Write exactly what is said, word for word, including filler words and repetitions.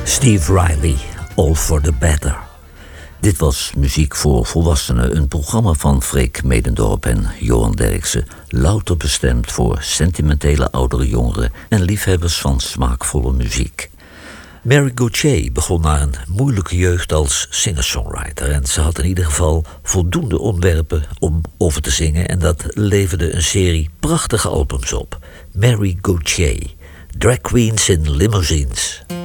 Steve Riley, All for the Better. Dit was Muziek voor Volwassenen, een programma van Freek Medendorp en Johan Derksen, louter bestemd voor sentimentele oudere jongeren en liefhebbers van smaakvolle muziek. Mary Gauthier begon na een moeilijke jeugd als singer-songwriter en ze had in ieder geval voldoende onderwerpen om over te zingen en dat leverde een serie prachtige albums op. Mary Gauthier, Drag Queens in Limousines.